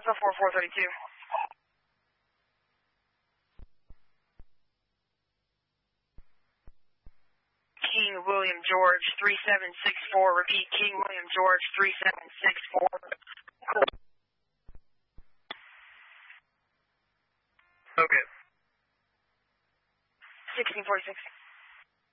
Alpha 4432. King William George 3764. Repeat, King William George 3764. Okay. 1646.